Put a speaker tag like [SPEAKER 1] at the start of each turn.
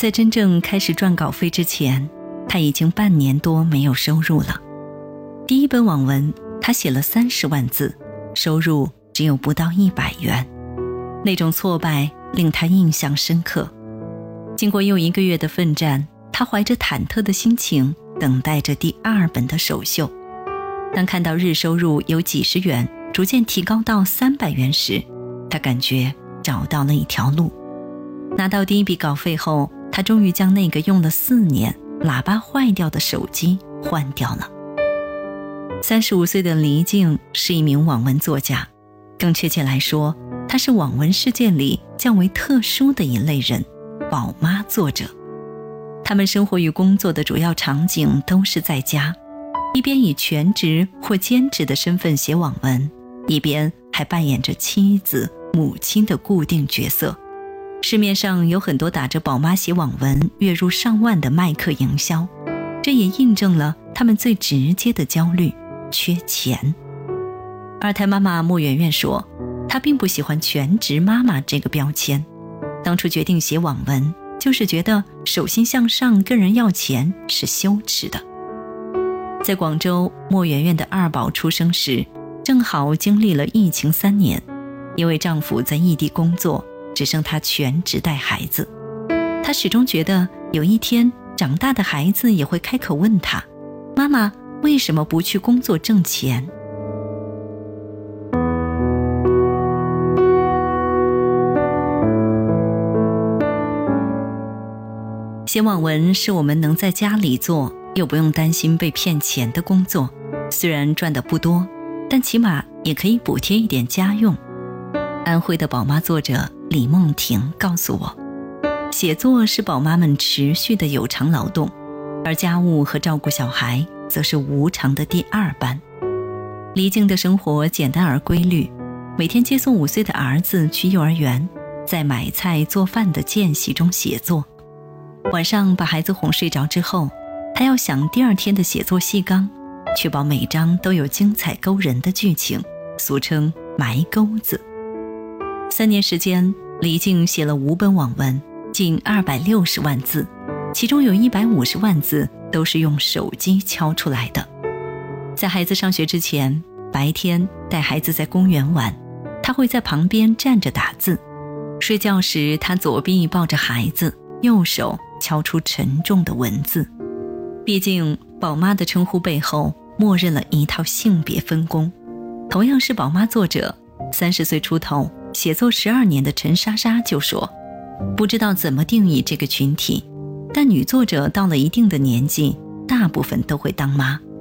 [SPEAKER 1] 在真正开始赚稿费之前，他已经半年多没有收入了。第一本网文他写了30万字，收入只有不到100元。那种挫败令他印象深刻。经过又1个月的奋战，他怀着忐忑的心情等待着第2本的首秀。当看到日收入由几十元逐渐提高到300元时，他感觉找到了一条路。拿到第一笔稿费后，他终于将那个用了4年喇叭坏掉的手机换掉了。35岁的黎静是一名网文作家，更确切来说，她是网文世界里较为特殊的一类人，宝妈作者。他们生活与工作的主要场景都是在家，一边以全职或兼职的身份写网文，一边还扮演着妻子、母亲的固定角色。市面上有很多打着宝妈写网文月入上万的卖课营销，这也印证了他们最直接的焦虑：缺钱。二胎妈妈莫媛媛说，她并不喜欢全职妈妈这个标签，当初决定写网文，就是觉得手心向上跟人要钱是羞耻的。在广州，莫媛媛的2宝出生时，正好经历了疫情3年，因为丈夫在异地工作，只剩她全职带孩子。她始终觉得有一天长大的孩子也会开口问她，妈妈为什么不去工作挣钱？写网文是我们能在家里做又不用担心被骗钱的工作，虽然赚得不多，但起码也可以补贴一点家用。安徽的宝妈作者李梦婷告诉我，写作是宝妈们持续的有偿劳动，而家务和照顾小孩则是无偿的第2班。黎静的生活简单而规律，每天接送5岁的儿子去幼儿园，在买菜做饭的间隙中写作。晚上把孩子哄睡着之后，他要想第2天的写作细纲，确保每章都有精彩勾人的剧情，俗称埋钩子。3年时间，黎静写了5本网文，近260万字，其中有150万字都是用手机敲出来的。在孩子上学之前，白天带孩子在公园玩，他会在旁边站着打字。睡觉时，他左臂抱着孩子，右手敲出沉重的文字。毕竟宝妈的称呼背后默认了一套性别分工。同样是宝妈作者，30岁出头写作12年的陈莎莎就说，不知道怎么定义这个群体，但女作者到了一定的年纪，大部分都会当妈。